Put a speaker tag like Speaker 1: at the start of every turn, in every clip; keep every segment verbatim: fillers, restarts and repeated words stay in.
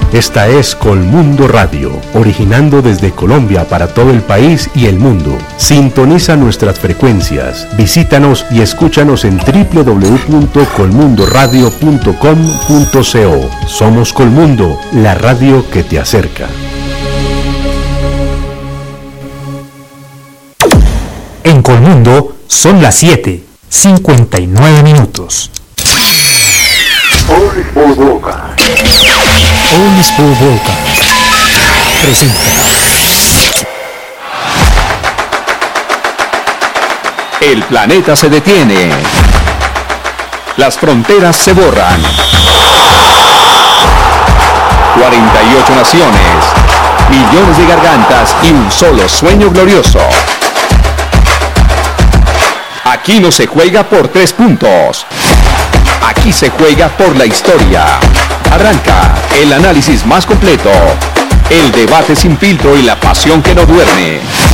Speaker 1: Esta es Colmundo Radio, originando desde Colombia para todo el país y el mundo. Sintoniza nuestras frecuencias, visítanos y escúchanos en doble u doble u doble u punto colmundo radio punto com punto co. Somos Colmundo, la radio que te acerca.
Speaker 2: En Colmundo son las siete, cincuenta y nueve minutos.
Speaker 3: All Sport Boca.
Speaker 2: All Sport Boca presenta.
Speaker 4: El planeta se detiene. Las fronteras se borran. cuarenta y ocho naciones, millones de gargantas y un solo sueño glorioso. Aquí no se juega por tres puntos. Aquí se juega por la historia. Arranca el análisis más completo, el debate sin filtro y la pasión que no duerme.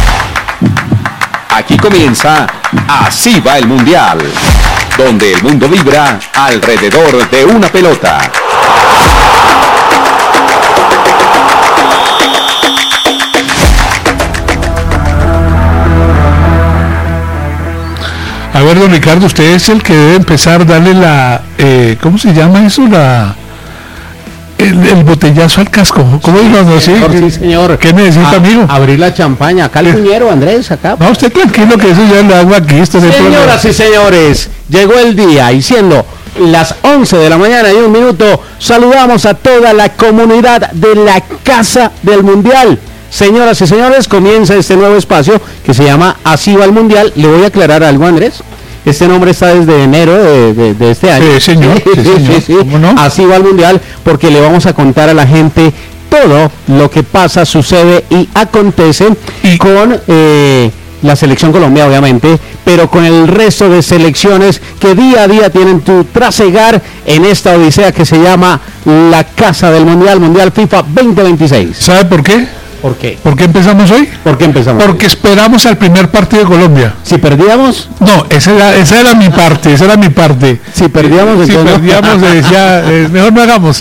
Speaker 4: Aquí comienza Así va el Mundial, donde el mundo vibra alrededor de una pelota.
Speaker 5: A ver, don Ricardo, usted es el que debe empezar a darle la, eh, ¿cómo se llama eso? La, el, el botellazo al casco. ¿Cómo dijo? No, sí,
Speaker 6: sí, señor.
Speaker 5: ¿Qué necesita,
Speaker 6: a,
Speaker 5: amigo?
Speaker 6: Abrir la champaña. Acá el puñero, Andrés, acá.
Speaker 5: No, usted tranquilo, que eso ya lo hago aquí. Esto
Speaker 6: Señoras y señores, llegó el día y siendo las once de la mañana y un minuto, saludamos a toda la comunidad de la Casa del Mundial. Señoras y señores, comienza este nuevo espacio que se llama Así va el Mundial. Le voy a aclarar algo, Andrés. Este nombre está desde enero de, de, de este año.
Speaker 5: Sí, señor. Sí,
Speaker 6: sí,
Speaker 5: señor.
Speaker 6: sí, sí.
Speaker 5: ¿Cómo no?
Speaker 6: Así va el Mundial, porque le vamos a contar a la gente todo lo que pasa, sucede y acontece y con eh, la selección Colombia, obviamente, pero con el resto de selecciones que día a día tienen tu trasegar en esta odisea que se llama la Casa del Mundial, Mundial FIFA veinte veintiséis.
Speaker 5: ¿Sabe por qué?
Speaker 6: ¿Por qué?
Speaker 5: ¿Por qué empezamos hoy?
Speaker 6: ¿Por qué empezamos?
Speaker 5: Porque esperamos al primer partido de Colombia.
Speaker 6: Si perdíamos.
Speaker 5: No, esa era, esa era mi parte, esa era mi parte.
Speaker 6: Si perdíamos,
Speaker 5: si
Speaker 6: entonces
Speaker 5: perdíamos,
Speaker 6: no.
Speaker 5: decía, eh, mejor no hagamos.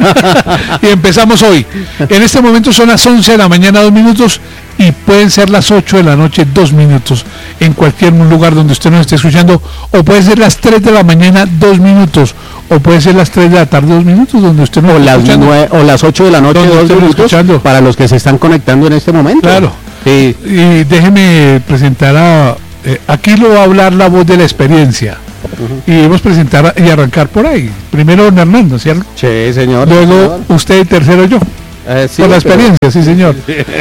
Speaker 5: Y empezamos hoy. En este momento son las once de la mañana, dos minutos, y pueden ser las ocho de la noche, dos minutos, en cualquier lugar donde usted nos esté escuchando, o puede ser las tres de la mañana, dos minutos, o puede ser las tres de la tarde, dos minutos, donde usted nos
Speaker 6: o
Speaker 5: esté
Speaker 6: las
Speaker 5: escuchando.
Speaker 6: nueve, o las ocho de la noche, dos minutos, escuchando. Para los que se están conectando en este momento.
Speaker 5: Claro.
Speaker 6: Sí.
Speaker 5: Y déjeme presentar a... Eh, aquí lo va a hablar la voz de la experiencia. Uh-huh. Y debemos presentar y arrancar por ahí. Primero don Hernando, ¿cierto?
Speaker 6: Sí, señor.
Speaker 5: Luego
Speaker 6: señor.
Speaker 5: usted y tercero yo.
Speaker 6: Eh, sí,
Speaker 5: por la experiencia, pero... sí, señor.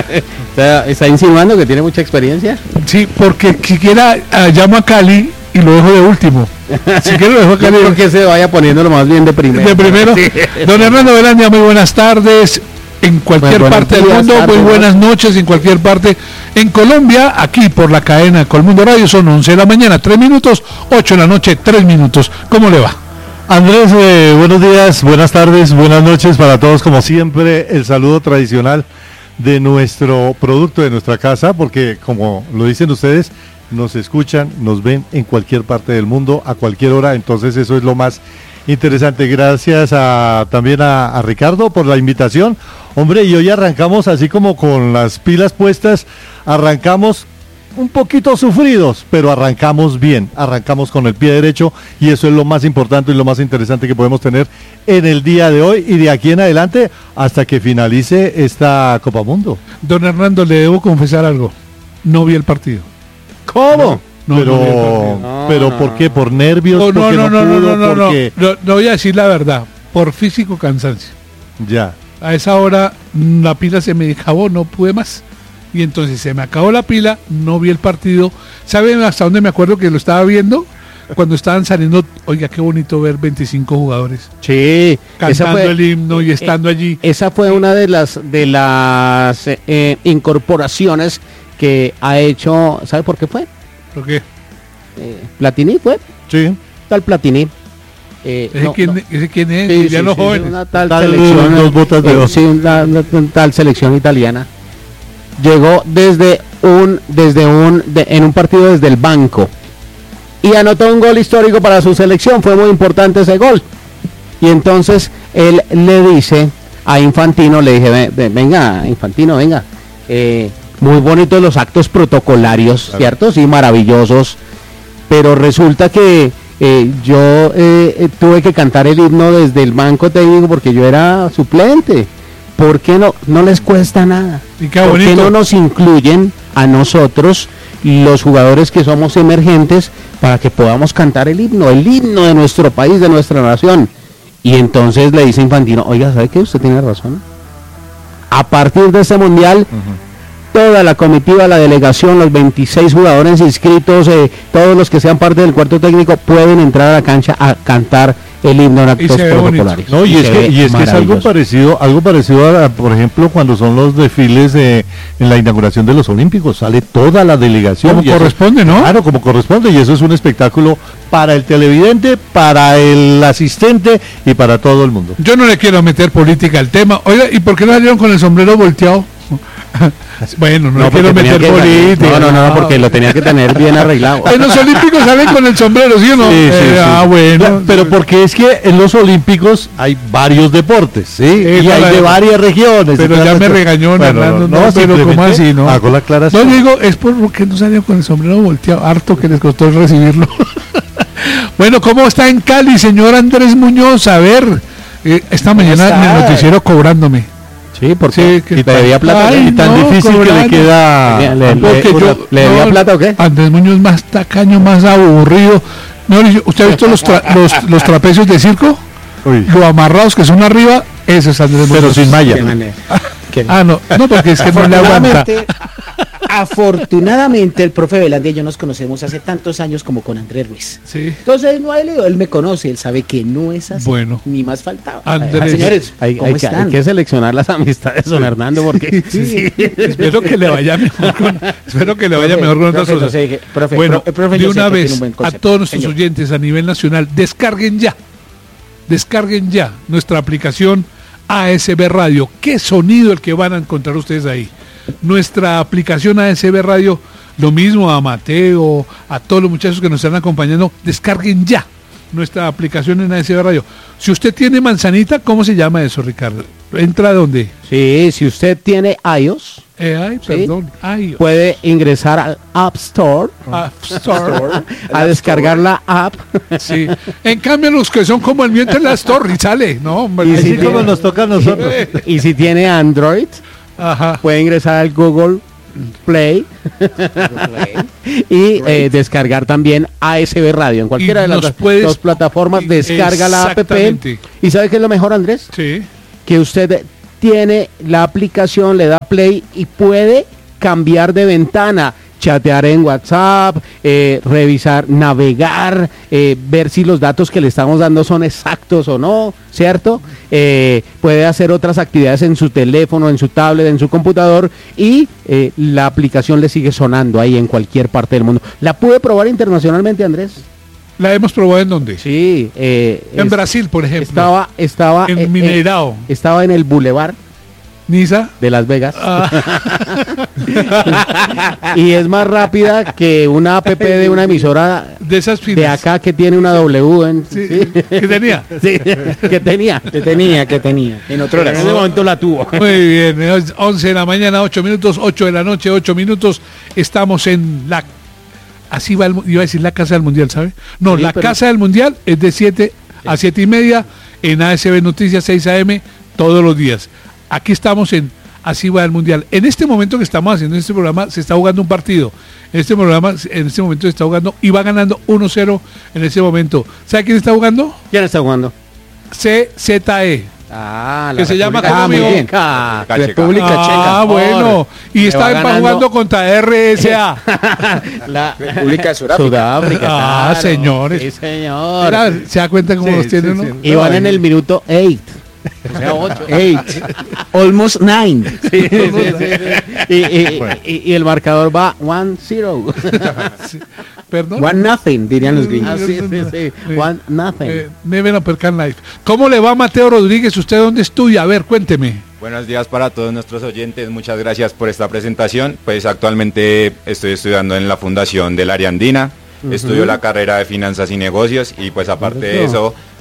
Speaker 6: ¿Está, ¿Está insinuando que tiene mucha experiencia?
Speaker 5: Sí, porque siquiera uh, llamo a Cali y lo dejo de último. Si quiero lo dejo a Cali.
Speaker 6: Yo creo que se vaya poniéndolo más bien de primero.
Speaker 5: De primero. Sí. Don Hernando Velandia, muy buenas tardes. En cualquier pues parte días, del mundo, tarde, muy buenas noches en cualquier parte. En Colombia, aquí por la cadena Colmundo Radio, son once de la mañana, tres minutos, ocho de la noche, tres minutos. ¿Cómo le va?
Speaker 7: Andrés, eh, buenos días, buenas tardes, buenas noches para todos. Como siempre, el saludo tradicional de nuestro producto, de nuestra casa, porque como lo dicen ustedes, nos escuchan, nos ven en cualquier parte del mundo, a cualquier hora, entonces eso es lo más interesante. Gracias a, también a, a Ricardo por la invitación. Hombre, y hoy arrancamos así como con las pilas puestas, arrancamos un poquito sufridos, pero arrancamos bien, arrancamos con el pie derecho y eso es lo más importante y lo más interesante que podemos tener en el día de hoy y de aquí en adelante hasta que finalice esta Copa Mundo.
Speaker 5: Don Hernando, le debo confesar algo, no vi el partido.
Speaker 7: ¿Cómo?
Speaker 5: No,
Speaker 7: pero,
Speaker 5: no
Speaker 7: no, pero no, ¿por qué? ¿Por nervios?
Speaker 5: No, no, no, no, no, no, no, no,
Speaker 7: qué?
Speaker 5: no, no voy a decir la verdad, por físico cansancio.
Speaker 7: Ya.
Speaker 5: A esa hora la pila se me acabó, no pude más. Y entonces se me acabó la pila, no vi el partido. ¿Saben hasta dónde me acuerdo que lo estaba viendo? Cuando estaban saliendo, oiga, qué bonito ver veinticinco jugadores.
Speaker 6: Sí,
Speaker 5: cantando
Speaker 6: fue,
Speaker 5: el himno y estando
Speaker 6: eh,
Speaker 5: allí.
Speaker 6: Esa fue una de las de las eh, incorporaciones que ha hecho, ¿sabe por qué fue?
Speaker 5: ¿Por qué?
Speaker 6: Eh, Platini fue.
Speaker 7: Sí.
Speaker 6: Tal Platini. Eh,
Speaker 5: ¿Ese,
Speaker 6: no,
Speaker 5: quién,
Speaker 6: no.
Speaker 5: ¿Ese quién es?
Speaker 6: Sí,
Speaker 5: ya
Speaker 6: sí,
Speaker 5: los
Speaker 6: sí,
Speaker 5: jóvenes.
Speaker 6: Una tal,
Speaker 7: tal
Speaker 6: selección,
Speaker 7: dos botas de
Speaker 6: eh,
Speaker 7: dos.
Speaker 6: sí, una, una, una tal selección italiana. Llegó desde un desde un de, en un partido desde el banco y anotó un gol histórico para su selección. Fue muy importante ese gol. Y entonces él le dice a Infantino, le dije, "Ve- ve- venga, Infantino, venga, eh, muy bonitos los actos protocolarios,
Speaker 7: Claro.
Speaker 6: ¿cierto? Sí, maravillosos, pero resulta que eh, yo eh, eh, tuve que cantar el himno desde el banco técnico porque yo era suplente. ¿Por qué no? No les cuesta nada.
Speaker 5: Y qué
Speaker 6: ¿Por qué
Speaker 5: bonito.
Speaker 6: no nos incluyen a nosotros, los jugadores que somos emergentes, para que podamos cantar el himno, el himno de nuestro país, de nuestra nación? Y entonces le dice Infantino, oiga, ¿sabe qué? Usted tiene razón. A partir de este mundial, toda la comitiva, la delegación, los veintiséis jugadores inscritos, eh, todos los que sean parte del cuarto técnico, pueden entrar a la cancha a cantar el himno en actos
Speaker 5: se ve bonito.
Speaker 6: protocolarios.
Speaker 7: No, y es
Speaker 6: se
Speaker 7: que,
Speaker 6: ve
Speaker 7: y es, que es algo
Speaker 6: maravilloso.
Speaker 7: parecido, algo parecido a, por ejemplo, cuando son los desfiles eh, en la inauguración de los Olímpicos, sale toda la delegación.
Speaker 5: Como
Speaker 7: y eso-
Speaker 5: corresponde, ¿no?
Speaker 7: Claro, como corresponde, y eso es un espectáculo para el televidente, para el asistente y para todo el mundo.
Speaker 5: Yo no le quiero meter política al tema. Oiga, ¿y por qué no salieron con el sombrero volteado? Bueno, no, le
Speaker 6: porque
Speaker 5: quiero
Speaker 6: tenía
Speaker 5: meter
Speaker 6: que-
Speaker 5: política.
Speaker 6: No, no, no, porque lo tenía que tener bien arreglado.
Speaker 5: En los Olímpicos salen con el sombrero, ¿sí o no?
Speaker 7: Sí, sí,
Speaker 5: Eh,
Speaker 7: sí.
Speaker 5: Ah, bueno.
Speaker 7: Cla- Pero porque es que en los Olímpicos hay varios deportes, ¿sí? y
Speaker 5: claro.
Speaker 7: hay de varias regiones.
Speaker 5: Pero
Speaker 7: y
Speaker 5: ya
Speaker 7: todas
Speaker 5: me
Speaker 7: las-
Speaker 5: regañó
Speaker 7: Bueno,
Speaker 5: Hernando, no, pero
Speaker 7: simplemente
Speaker 5: ¿cómo así, no?
Speaker 7: Hago la
Speaker 5: No,
Speaker 7: aclaración.
Speaker 5: yo digo, es por qué no salieron con el sombrero volteado. Harto que les costó recibirlo. Bueno, ¿cómo está en Cali, señor Andrés Muñoz? A ver, eh, esta mañana en el noticiero cobrándome.
Speaker 6: Sí, porque
Speaker 5: Sí, que-
Speaker 6: le debía plata.
Speaker 5: Ay,
Speaker 7: y tan
Speaker 5: no,
Speaker 7: difícil que le
Speaker 5: cobrando.
Speaker 7: queda.
Speaker 6: Le- le-
Speaker 5: Porque
Speaker 6: le-
Speaker 5: yo-
Speaker 6: ¿Le debía
Speaker 5: no,
Speaker 6: plata o qué?
Speaker 5: Andrés Muñoz más tacaño, más aburrido. No, ¿usted ha visto los, tra- los, los trapecios de circo?
Speaker 7: Uy,
Speaker 5: Lo amarrados que son arriba, ese es Andrés Muñoz.
Speaker 7: pero sin malla.
Speaker 5: Ah, no, no, porque es que no le aguanta.
Speaker 8: Afortunadamente, afortunadamente el profe Velandia y yo nos conocemos hace tantos años como con Andrés Ruiz.
Speaker 5: Sí.
Speaker 8: Entonces no hay lío, él me conoce, él sabe que no es así.
Speaker 5: Bueno.
Speaker 8: Ni más faltaba.
Speaker 5: Andrés.
Speaker 8: Ah, señores,
Speaker 6: Hay,
Speaker 8: ¿cómo
Speaker 6: hay que, hay
Speaker 8: están?
Speaker 6: que seleccionar las amistades, don Hernando, porque
Speaker 5: Espero que le vaya mejor con, espero que le vaya
Speaker 8: Profe,
Speaker 5: mejor con otras
Speaker 8: profe,
Speaker 5: cosas.
Speaker 8: yo sé que- profe,
Speaker 5: Bueno,
Speaker 8: pro- profe,
Speaker 5: de
Speaker 8: yo sé
Speaker 5: una
Speaker 8: que tiene
Speaker 5: vez
Speaker 8: un buen
Speaker 5: a
Speaker 8: concepto,
Speaker 5: todos nuestros
Speaker 8: señor.
Speaker 5: oyentes a nivel nacional, descarguen ya, descarguen ya nuestra aplicación A S B Radio. ¿Qué sonido el que van a encontrar ustedes ahí? Nuestra aplicación A S B Radio, lo mismo a Mateo, a todos los muchachos que nos están acompañando, descarguen ya nuestra aplicación en A S B Radio. Si usted tiene manzanita, ¿cómo se llama eso, Ricardo? ¿Entra dónde?
Speaker 6: sí, si usted tiene iOS,
Speaker 5: Eh, ay, perdón, ay,
Speaker 6: puede ingresar al App Store
Speaker 5: App Store.
Speaker 6: a descargar la app.
Speaker 5: Sí. En cambio, los que son como el mío entre las torres, sale, ¿no? hombre?
Speaker 6: Y
Speaker 7: Así
Speaker 6: si
Speaker 7: como
Speaker 6: tiene-
Speaker 7: nos toca a nosotros.
Speaker 6: Y si tiene Android,
Speaker 5: Ajá.
Speaker 6: puede ingresar al Google Play y eh, descargar también A S B Radio. En cualquiera
Speaker 5: Y
Speaker 6: de las
Speaker 5: nos
Speaker 6: dos-
Speaker 5: puedes-
Speaker 6: dos plataformas
Speaker 5: y-
Speaker 6: descarga la app.
Speaker 5: exactamente.
Speaker 6: ¿Y sabe qué es lo mejor, Andrés?
Speaker 5: Sí.
Speaker 6: Que usted tiene la aplicación, le da play y puede cambiar de ventana, chatear en WhatsApp, eh, revisar, navegar, eh, ver si los datos que le estamos dando son exactos o no, ¿cierto? Eh, puede hacer otras actividades en su teléfono, en su tablet, en su computador y eh, la aplicación le sigue sonando ahí en cualquier parte del mundo. ¿La pude probar internacionalmente, Andrés?
Speaker 5: ¿La hemos probado en dónde?
Speaker 6: Sí. eh,
Speaker 5: En
Speaker 6: es-
Speaker 5: Brasil, por ejemplo.
Speaker 6: Estaba, estaba,
Speaker 5: En
Speaker 6: eh, eh,
Speaker 5: Mineirao.
Speaker 6: estaba en el Boulevard
Speaker 5: Nisa.
Speaker 6: de Las Vegas.
Speaker 5: Ah,
Speaker 6: Y es más rápida que una app de una emisora
Speaker 5: de esas finas.
Speaker 6: de acá que tiene una W en,
Speaker 5: Sí.
Speaker 6: sí.
Speaker 5: ¿Qué tenía?
Speaker 6: Sí, que tenía.
Speaker 8: Que tenía, que tenía. En otro
Speaker 6: En ese momento la tuvo.
Speaker 5: Muy bien, es once de la mañana, ocho minutos, ocho de la noche, ocho minutos. Estamos en la... Así va el... mu- Iba a decir la Casa del Mundial, ¿sabe? No,
Speaker 6: Sí,
Speaker 5: la
Speaker 6: pero-
Speaker 5: Casa del Mundial es de siete a siete y media en A S B Noticias seis A M todos los días. Aquí estamos en Así va el Mundial. En este momento que estamos haciendo este programa se está jugando un partido. En este programa, en este momento se está jugando y va ganando uno cero en ese momento. ¿Sabe quién está jugando?
Speaker 6: ¿Quién está jugando?
Speaker 5: C Z E.
Speaker 6: Ah,
Speaker 5: Que se llama
Speaker 6: República-
Speaker 5: ¿cómo,
Speaker 6: Ah, muy
Speaker 5: amigo?
Speaker 6: bien. Ah,
Speaker 8: República Checa.
Speaker 5: Ah, bueno. Y
Speaker 6: Le
Speaker 5: está
Speaker 6: va ganando.
Speaker 5: jugando contra R S A.
Speaker 6: la
Speaker 8: República de Sudáfrica.
Speaker 6: Sudáfrica.
Speaker 5: Ah,
Speaker 6: claro.
Speaker 5: señores.
Speaker 6: Sí, señor.
Speaker 5: Mira, ¿se da cuenta cómo
Speaker 7: Sí,
Speaker 5: los tienen,
Speaker 7: sí,
Speaker 5: no?
Speaker 7: sí.
Speaker 6: Y van en el minuto ocho. O sea, ocho.
Speaker 8: Eight. Almost nine.
Speaker 6: Sí, sí, sí, sí. Y, y- y- y el marcador va uno cero.
Speaker 5: Perdón.
Speaker 8: One nothing, dirían los gringos.
Speaker 6: Ah, sí, sí, sí. One nothing.
Speaker 5: Eh, Neven Uppercan Life. ¿Cómo le va Mateo Rodríguez? ¿Usted dónde estudia? A ver, cuénteme.
Speaker 9: Buenos días para todos nuestros oyentes, muchas gracias por esta presentación. Pues actualmente estoy estudiando en la Fundación del Área Andina, estudio la carrera de Finanzas y Negocios y pues aparte de eso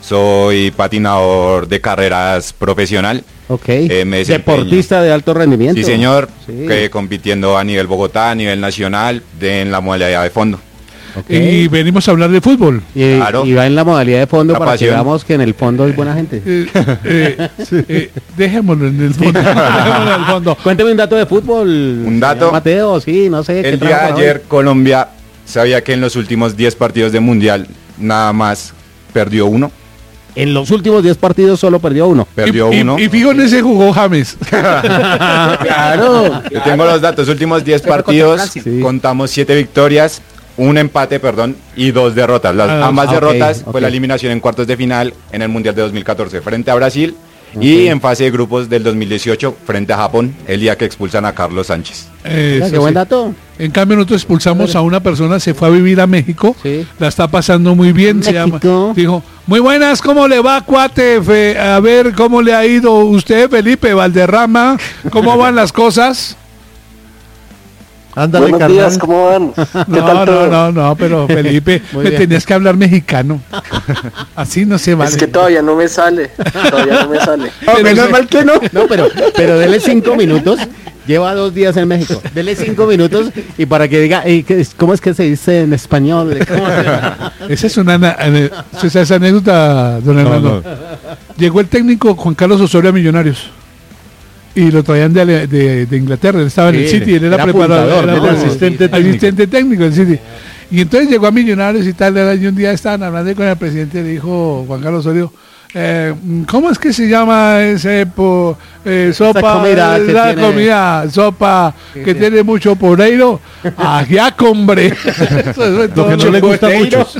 Speaker 9: soy patinador de carreras profesional.
Speaker 6: Ok.
Speaker 9: Eh, me desempeño.
Speaker 6: Deportista de alto rendimiento.
Speaker 9: Sí, señor,
Speaker 6: Sí.
Speaker 9: que compitiendo a nivel Bogotá, a nivel nacional, de, en la modalidad de fondo.
Speaker 6: Okay.
Speaker 5: Y venimos a hablar de fútbol.
Speaker 6: Y,
Speaker 9: Claro.
Speaker 6: y va en la modalidad de fondo
Speaker 9: La
Speaker 6: para
Speaker 9: pasión.
Speaker 6: que veamos que en el fondo es buena gente.
Speaker 5: Eh, eh, eh, dejémoslo en el fondo. Dejémoslo en el fondo.
Speaker 6: Cuénteme un dato de fútbol.
Speaker 9: Un dato.
Speaker 6: señor Mateo, sí, no sé. ¿qué
Speaker 9: El
Speaker 6: trajo
Speaker 9: día de
Speaker 6: para hoy?
Speaker 9: ayer Colombia sabía que en los últimos diez partidos de Mundial nada más perdió uno.
Speaker 6: En los últimos diez partidos solo perdió uno.
Speaker 9: Perdió
Speaker 5: y, y-
Speaker 9: uno.
Speaker 5: y fijo en ese jugó James.
Speaker 6: Claro.
Speaker 9: Yo tengo los datos, últimos diez
Speaker 8: Fue contra
Speaker 9: partidos,
Speaker 8: Francia.
Speaker 6: Sí.
Speaker 9: contamos siete victorias, un empate, perdón, y dos derrotas. Las,
Speaker 5: Ah,
Speaker 9: ambas
Speaker 6: ok,
Speaker 9: derrotas
Speaker 6: ok.
Speaker 9: fue la eliminación en cuartos de final en el Mundial de dos mil catorce frente a Brasil y en fase de grupos del dos mil dieciocho frente a Japón, el día que expulsan a Carlos Sánchez.
Speaker 5: Eso
Speaker 6: Qué buen
Speaker 5: sí.
Speaker 6: dato.
Speaker 5: En cambio nosotros expulsamos a una persona, se fue a vivir a México,
Speaker 6: Sí.
Speaker 5: la está pasando muy bien, se llama.
Speaker 6: México.
Speaker 5: Dijo, muy buenas, ¿cómo le va, cuate? Fe- a ver, ¿cómo le ha ido usted, Felipe Valderrama? ¿Cómo van las cosas?
Speaker 7: Ándale,
Speaker 10: Buenos
Speaker 7: carnal.
Speaker 10: días, ¿cómo van? ¿Qué
Speaker 5: No,
Speaker 10: tal
Speaker 5: no,
Speaker 10: todo?
Speaker 5: no, no, pero Felipe,
Speaker 6: Muy
Speaker 5: me
Speaker 6: bien.
Speaker 5: tenías que hablar mexicano. Así no se vale.
Speaker 10: Es que todavía no me sale, todavía no me sale.
Speaker 6: No,
Speaker 5: Pero
Speaker 6: menos
Speaker 5: sí.
Speaker 6: mal que no. No, pero, pero dele cinco minutos. Lleva dos días en México. Dele cinco minutos y para que diga, eh, ¿qué es- ¿cómo es que se dice en español? ¿Cómo se-
Speaker 5: Esa es una ana- ane- esa es anécdota, don Hernando. Llegó el técnico Juan Carlos Osorio a Millonarios y lo traían de, Ale- de- de Inglaterra. Él estaba en el
Speaker 6: Sí,
Speaker 5: City, él era,
Speaker 6: era
Speaker 5: preparador,
Speaker 6: apuntador,
Speaker 5: era
Speaker 6: era
Speaker 5: preparador,
Speaker 7: asistente técnico.
Speaker 5: asistente técnico del City. Y entonces llegó a Millonarios y tal, y un día estaban hablando con el presidente, le dijo Juan Carlos Osorio, eh, ¿cómo es que se llama ese po- eh, sopa,
Speaker 6: comida que
Speaker 5: la
Speaker 6: tiene-
Speaker 5: comida, sopa que tiene mucho poreiro? Ajiaco, hombre. Eso es
Speaker 7: Lo que no
Speaker 5: todo.
Speaker 7: le gusta
Speaker 6: Poteiro.
Speaker 7: mucho.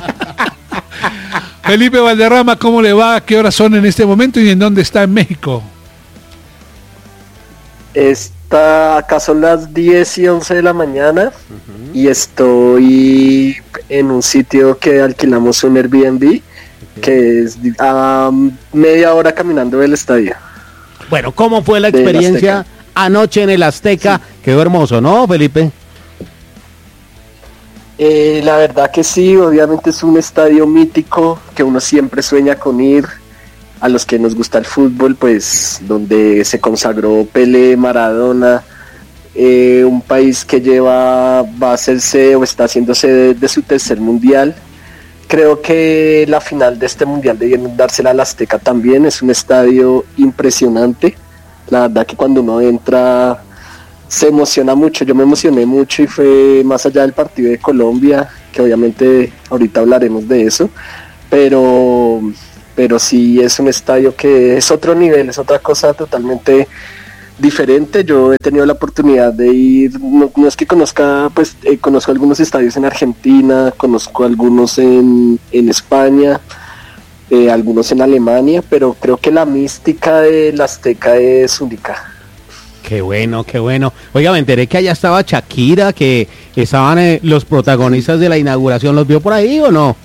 Speaker 5: Felipe Valderrama, ¿cómo le va? ¿Qué horas son en este momento y en dónde está en México?
Speaker 10: Está, acá son las diez y once de la mañana y estoy en un sitio que alquilamos un Airbnb que es a media hora caminando del estadio.
Speaker 6: Bueno, ¿cómo fue la
Speaker 10: Del
Speaker 6: experiencia
Speaker 10: Azteca.
Speaker 6: anoche en el Azteca? Quedó hermoso, ¿no, Felipe?
Speaker 10: Eh, la verdad que sí, obviamente es un estadio mítico que uno siempre sueña con ir. A los que nos gusta el fútbol, pues donde se consagró Pelé, Maradona, eh, un país que lleva, va a hacerse o está haciéndose de, de su tercer mundial. Creo que la final de este mundial debieron dársela al Azteca también, es un estadio impresionante. La verdad que cuando uno entra se emociona mucho, yo me emocioné mucho y fue más allá del partido de Colombia, que obviamente ahorita hablaremos de eso, pero... pero sí es un estadio que es otro nivel, es otra cosa totalmente diferente. Yo he tenido la oportunidad de ir, no, no es que conozca, pues eh, conozco algunos estadios en Argentina, conozco algunos en, en España, eh, algunos en Alemania, pero creo que la mística del Azteca es única.
Speaker 6: Qué bueno, qué bueno. Oiga, me enteré que allá estaba Shakira, que estaban eh, los protagonistas de la inauguración. ¿Los vio por ahí o no?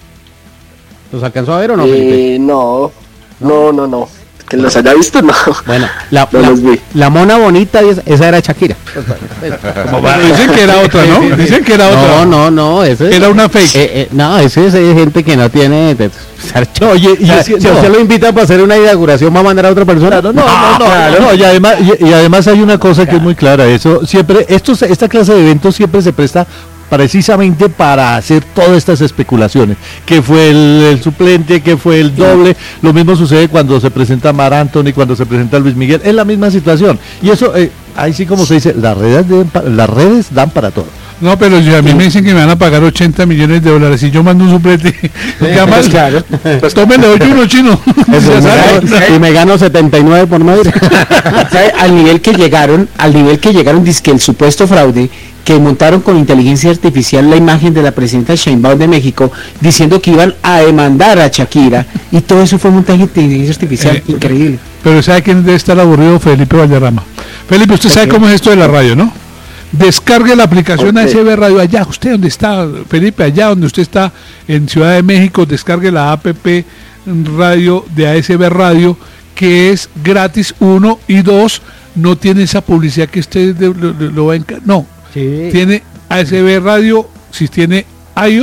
Speaker 6: ¿Los alcanzó a ver o no, Felipe?
Speaker 10: Eh, no, no, no, no, que los haya visto, no.
Speaker 6: Bueno, la,
Speaker 10: no
Speaker 6: la-
Speaker 10: los vi.
Speaker 6: la mona bonita, esa esa era Shakira.
Speaker 5: Pero dicen que era otra, ¿no? Dicen que era otra.
Speaker 6: No, no, no, ese
Speaker 5: Era una fake.
Speaker 6: Eh, eh, no, ese es eh, gente que no tiene. de-
Speaker 7: No, oye, y
Speaker 6: O sea,
Speaker 7: es que-
Speaker 6: si a
Speaker 7: no.
Speaker 6: usted lo invita para hacer una inauguración, ¿va a mandar a otra persona?
Speaker 7: No, no, no, no, claro, no, y además, y, y además hay una cosa que es muy clara, eso siempre, estos, esta clase de eventos siempre se presta precisamente para hacer todas estas especulaciones, que fue el, el suplente, que fue el doble, lo mismo sucede cuando se presenta Mar Anthony, cuando se presenta Luis Miguel, es la misma situación, y eso, eh, ahí sí como se dice, las redes, deben pa- las redes dan para todo.
Speaker 5: No, pero si a mí me dicen que me van a pagar ochenta millones de dólares y yo mando un suplete, ya más,
Speaker 6: claro.
Speaker 5: pues tómenle hoy uno chino.
Speaker 6: Eso,
Speaker 5: Ya
Speaker 6: y me
Speaker 5: sabe.
Speaker 6: gano- y me gano setenta y nueve por no ir.
Speaker 8: ¿Sabe? Al nivel que llegaron, al nivel que llegaron, dizque el supuesto fraude, que montaron con inteligencia artificial la imagen de la presidenta Sheinbaum de México, diciendo que iban a demandar a Shakira, y todo eso fue montaje de inteligencia artificial,
Speaker 5: Eh,
Speaker 8: increíble.
Speaker 5: Pero ¿sabe quién debe estar aburrido? Felipe Valderrama. Felipe, usted sabe
Speaker 8: Ok.
Speaker 5: cómo es esto de la radio, ¿no? Descargue la aplicación
Speaker 10: Ok.
Speaker 5: A S B Radio allá, usted donde está, Felipe, allá donde usted está, en Ciudad de México, descargue la app radio de A S B Radio, que es gratis, uno, y dos, no tiene esa publicidad que usted de- lo, lo- lo va a enca- no,
Speaker 6: Sí.
Speaker 5: tiene A S B Radio, si tiene iOS,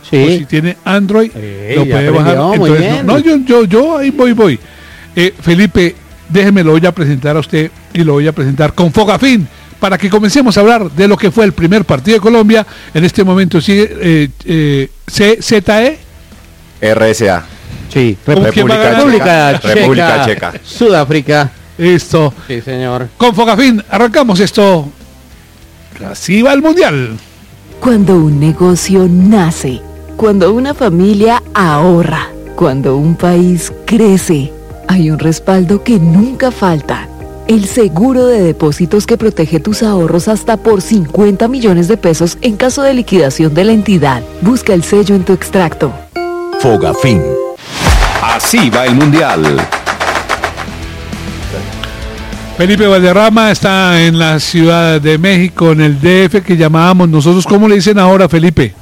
Speaker 6: Sí.
Speaker 5: O si tiene Android,
Speaker 6: Ey,
Speaker 5: lo puede
Speaker 6: aprendió,
Speaker 5: bajar.
Speaker 6: muy
Speaker 5: Entonces,
Speaker 6: bien.
Speaker 5: no, no, yo, yo, yo ahí voy, voy. Eh, Felipe, déjeme, lo voy a presentar a usted y lo voy a presentar con Fogafín para que comencemos a hablar de lo que fue el primer partido de Colombia. En este momento sigue eh, eh, C Z E.
Speaker 9: R S A.
Speaker 6: Sí,
Speaker 5: ¿Con quién va a ganar?
Speaker 6: República Checa,
Speaker 9: República Checa.
Speaker 6: Sudáfrica.
Speaker 5: Esto.
Speaker 6: Sí, señor.
Speaker 5: Con Fogafín arrancamos esto. Así va el Mundial.
Speaker 11: Cuando un negocio nace, cuando una familia ahorra, cuando un país crece, hay un respaldo que nunca falta. El seguro de depósitos que protege tus ahorros hasta por cincuenta millones de pesos en caso de liquidación de la entidad. Busca el sello en tu extracto.
Speaker 4: Fogafín. Así va el Mundial.
Speaker 5: Felipe Valderrama está en la Ciudad de México, en el D F que llamábamos nosotros. ¿Cómo le dicen ahora, Felipe?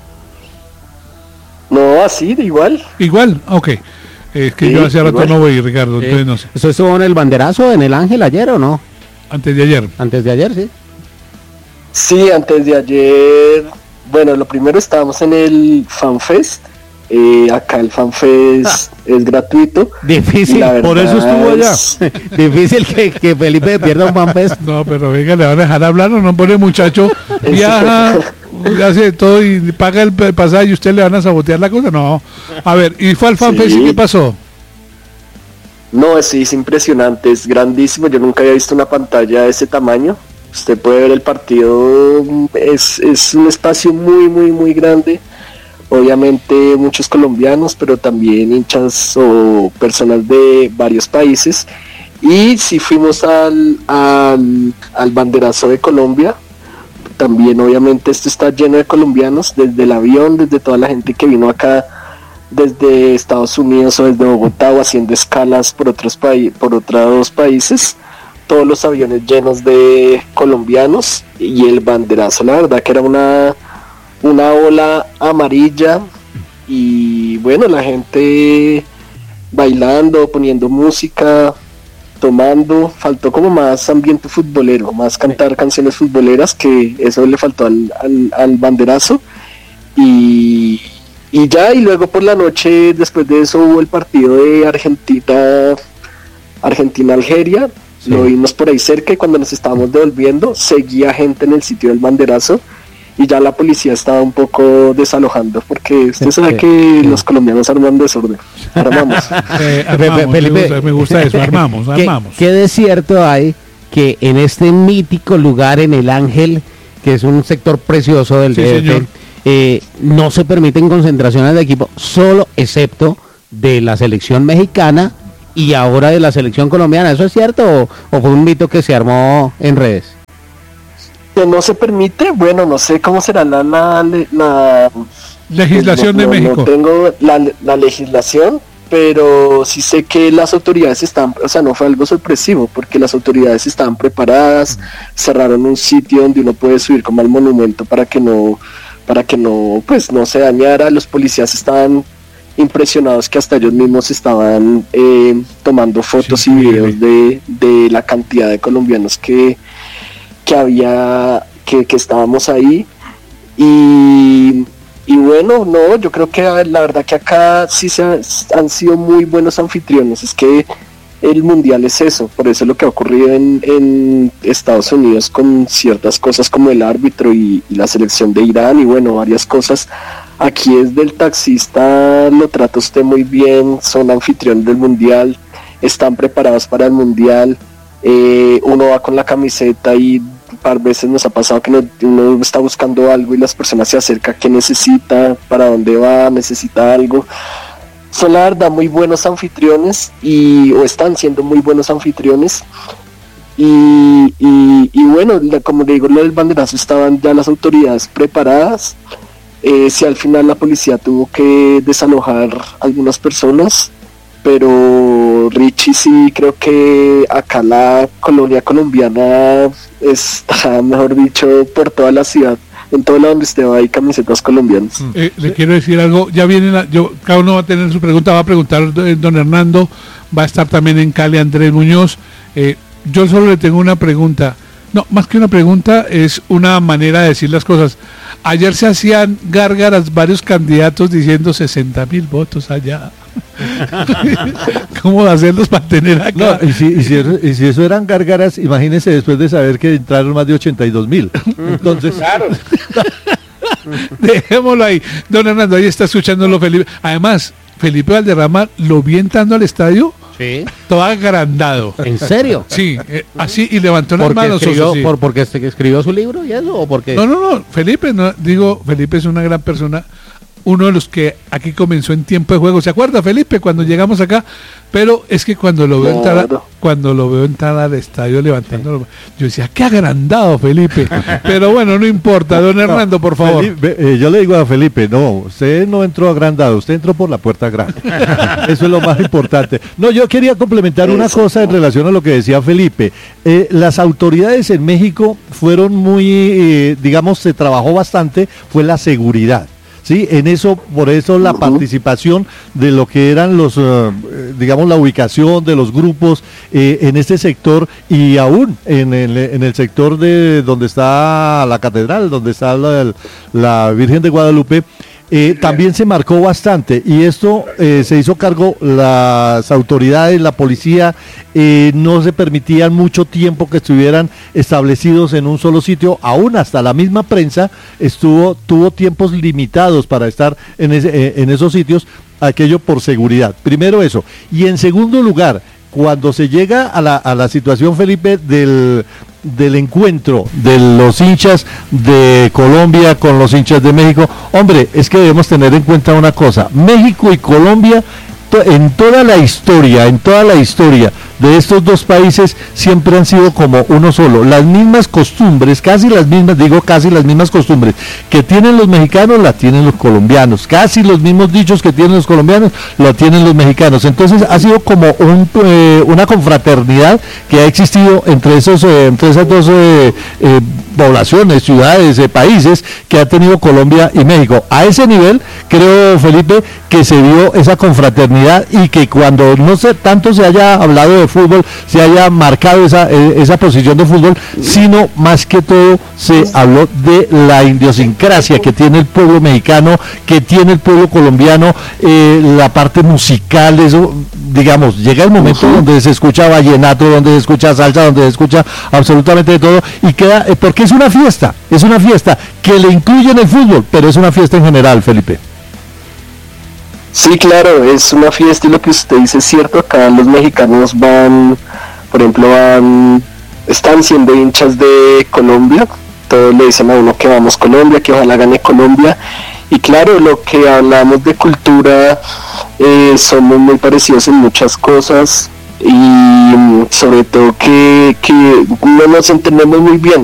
Speaker 10: No, así, de igual.
Speaker 5: Igual, ok. Es que
Speaker 10: Sí,
Speaker 5: yo hace rato
Speaker 10: igual.
Speaker 5: no voy, Ricardo,
Speaker 6: Sí.
Speaker 5: entonces no sé.
Speaker 6: ¿Eso estuvo en el banderazo en el Ángel ayer o no?
Speaker 5: Antes de ayer.
Speaker 6: Antes de ayer, sí.
Speaker 10: Sí, antes de ayer, bueno, lo primero estábamos en el FanFest. Eh, acá el FanFest es gratuito.
Speaker 6: Difícil,
Speaker 10: La
Speaker 7: por eso
Speaker 10: verdad
Speaker 7: estuvo allá.
Speaker 10: es-
Speaker 6: Difícil que, que Felipe pierda un fanfest.
Speaker 5: No, pero venga, le van a dejar hablar o no pone muchacho, viaja, hace todo y paga el p- pasaje y usted le van a sabotear la cosa. No. A ver, ¿y fue al FanFest
Speaker 10: Sí.
Speaker 5: y qué pasó?
Speaker 10: No, sí, es impresionante, es grandísimo. Yo nunca había visto una pantalla de ese tamaño. Usted puede ver el partido, es, es un espacio muy, muy, muy grande. Obviamente muchos colombianos, pero también hinchas o personas de varios países. Y si fuimos al, al, al banderazo de Colombia, también obviamente esto está lleno de colombianos, desde el avión, desde toda la gente que vino acá desde Estados Unidos o desde Bogotá o haciendo escalas por otros países, por otros países, todos los aviones llenos de colombianos y el banderazo, la verdad que era una una ola amarilla y bueno, la gente bailando, poniendo música, tomando, faltó como más ambiente futbolero, más cantar canciones futboleras, que eso le faltó al, al, al banderazo y, y ya, y luego por la noche después de eso hubo el partido de Argentina Argentina-Algeria,
Speaker 6: Sí.
Speaker 10: lo vimos por ahí cerca y cuando nos estábamos devolviendo seguía gente en el sitio del banderazo y ya la policía estaba un poco desalojando porque usted sabe que los colombianos arman desorden. Armamos.
Speaker 5: Eh, armamos,
Speaker 6: Felipe.
Speaker 5: me, gusta, me gusta eso, armamos,
Speaker 6: ¿Qué,
Speaker 5: armamos.
Speaker 6: qué de cierto hay que en este mítico lugar en el Ángel, que es un sector precioso del
Speaker 5: Sí,
Speaker 6: D F,
Speaker 5: señor.
Speaker 6: eh, no se permiten concentraciones de equipo, solo excepto de la selección mexicana y ahora de la selección colombiana? ¿Eso es cierto o, o fue un mito que se armó en redes?
Speaker 10: Que no se permite, bueno, no sé cómo será la, la, la
Speaker 5: Legislación
Speaker 10: no,
Speaker 5: de
Speaker 10: no,
Speaker 5: México.
Speaker 10: No tengo la, la legislación, pero sí sé que las autoridades están, o sea, no fue algo sorpresivo, porque las autoridades estaban preparadas, cerraron un sitio donde uno puede subir como al monumento para que no, para que no, pues no se dañara. Los policías estaban impresionados que hasta ellos mismos estaban eh, tomando fotos
Speaker 5: Sí,
Speaker 10: y
Speaker 5: increíble.
Speaker 10: videos de, de la cantidad de colombianos que, que había, que, que estábamos ahí. Y, y bueno, no, yo creo que ah, la verdad que acá sí se ha- han sido muy buenos anfitriones. Es que el mundial es eso, por eso es lo que ha ocurrido en, en Estados Unidos con ciertas cosas como el árbitro y, y la selección de Irán y bueno, varias cosas. Aquí es del taxista, lo trata usted muy bien, son anfitriones del mundial, están preparados para el mundial. Eh, uno va con la camiseta y un par de veces nos ha pasado que no- uno está buscando algo y las personas se acercan, ¿qué necesita? ¿Para dónde va? ¿Necesita algo? Son la verdad muy buenos anfitriones y o están siendo muy buenos anfitriones y, y, y bueno, la- como le digo, lo del banderazo estaban ya las autoridades preparadas. Eh, si al final la policía tuvo que desalojar algunas personas, pero Richie sí creo que acá la colonia colombiana está, mejor dicho, por toda la ciudad, en todo lado donde usted va hay camisetas colombianas.
Speaker 5: Eh, le quiero decir algo, ya viene la, yo, cada uno va a tener su pregunta, va a preguntar eh, don Hernando, va a estar también en Cali Andrés Muñoz. Eh, yo solo le tengo una pregunta, No, más que una pregunta, es una manera de decir las cosas. Ayer se hacían gárgaras varios candidatos diciendo sesenta mil votos allá. ¿Cómo hacerlos para tener acá?
Speaker 7: No, y, si, y, si eso, y si eso eran gárgaras, imagínense después de saber que entraron más de ochenta y dos mil. Entonces,
Speaker 8: claro.
Speaker 5: Dejémoslo ahí. Don Hernando, ahí está escuchándolo Felipe. Además, Felipe Valderrama lo vi entrando al estadio.
Speaker 6: Sí.
Speaker 5: Todo agrandado.
Speaker 6: ¿En serio?
Speaker 5: Sí, eh, así y levantó las
Speaker 6: ¿Porque
Speaker 5: manos.
Speaker 6: escribió,
Speaker 5: Oso, sí.
Speaker 6: por, ¿Porque escribió su libro y eso? ¿O porque...
Speaker 5: No, no, no. Felipe, no, digo, Felipe es una gran persona. Uno de los que aquí comenzó en tiempo de juego. ¿Se acuerda, Felipe, cuando llegamos acá? Pero es que cuando lo veo entrar, a, cuando lo veo entrar al estadio levantando, yo decía, qué agrandado, Felipe. Pero bueno, no importa, don Hernando, por favor.
Speaker 7: Felipe, eh, yo le digo a Felipe, no, usted no entró agrandado, usted entró por la puerta grande. Eso es lo más importante. No, yo quería complementar una cosa en relación a lo que decía Felipe. Eh, las autoridades en México fueron muy, eh, digamos, se trabajó bastante, fue la seguridad. Sí, en eso, por eso la participación de lo que eran los, uh, digamos, la ubicación de los grupos eh, en este sector y aún en el, en el sector de donde está la catedral, donde está la, la Virgen de Guadalupe, eh, también se marcó bastante y esto eh, se hizo cargo las autoridades, la policía, eh, no se permitían mucho tiempo que estuvieran establecidos en un solo sitio, aún hasta la misma prensa estuvo tuvo tiempos limitados para estar en, ese, eh, en esos sitios, aquello por seguridad. Primero eso, y en segundo lugar, cuando se llega a la, a la situación, Felipe, del, del encuentro de los hinchas de Colombia con los hinchas de México, hombre, es que debemos tener en cuenta una cosa, México y Colombia, to, en toda la historia, en toda la historia de estos dos países siempre han sido como uno solo, las mismas costumbres, casi las mismas, digo casi las mismas costumbres que tienen los mexicanos, la tienen los colombianos, casi los mismos dichos que tienen los colombianos, la tienen los mexicanos, entonces ha sido como un, eh, una confraternidad que ha existido entre, esos, eh, entre esas dos eh, eh, poblaciones, ciudades, eh, países que ha tenido Colombia y México. A ese nivel, creo, Felipe, que se dio esa confraternidad y que cuando no se, tanto se haya hablado de fútbol, se haya marcado esa, eh, esa posición de fútbol, sino más que todo se habló de la idiosincrasia que tiene el pueblo mexicano, que tiene el pueblo colombiano, eh, la parte musical, eso, digamos, llega el momento uh-huh. donde se escucha vallenato, donde se escucha salsa, donde se escucha absolutamente de todo, y queda, eh, porque es una fiesta, es una fiesta que le incluye en el fútbol, pero es una fiesta en general, Felipe.
Speaker 10: Sí, claro, es una fiesta y lo que usted dice es cierto. Acá los mexicanos van, por ejemplo, van, están siendo hinchas de Colombia, todos le dicen a uno que vamos Colombia, que ojalá gane Colombia, y claro, lo que hablamos de cultura, eh, somos muy parecidos en muchas cosas, y sobre todo que, que no nos entendemos muy bien.